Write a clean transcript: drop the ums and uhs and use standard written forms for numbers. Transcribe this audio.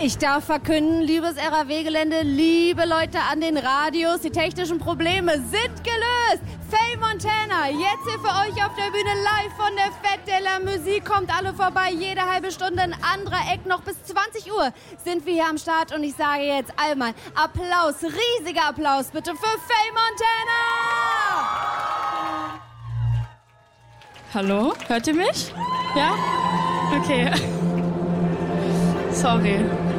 Ich darf verkünden, liebes RAW-Gelände, liebe Leute an den Radios, die technischen Probleme sind gelöst. Faye Montana, jetzt hier für euch auf der Bühne live von der Fête de la Musique. Kommt alle vorbei, jede halbe Stunde ein anderer Eck. Noch bis 20 Uhr sind wir hier am Start und ich sage jetzt einmal Applaus, riesiger Applaus bitte für Faye Montana! Hallo, hört ihr mich? Ja? Okay. Sorry.